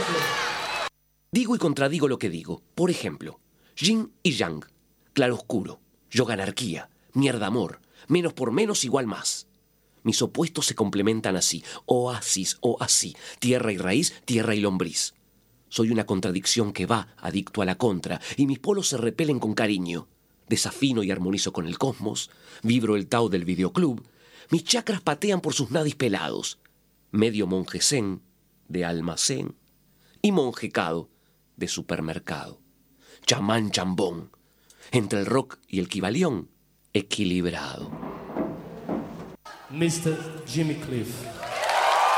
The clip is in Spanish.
Digo y contradigo lo que digo. Por ejemplo, yin y yang, claroscuro, yoga anarquía, mierda amor, menos por menos igual más. Mis opuestos se complementan así, oasis o así, tierra y raíz, tierra y lombriz. Soy una contradicción que va, adicto a la contra, y mis polos se repelen con cariño. Desafino y armonizo con el cosmos, vibro el Tao del videoclub, mis chakras patean por sus nadis pelados. Medio monje zen, de almacén, y monjecado, de supermercado. Chamán chambón, entre el rock y el kibalión, equilibrado. Mr. Jimmy Cliff.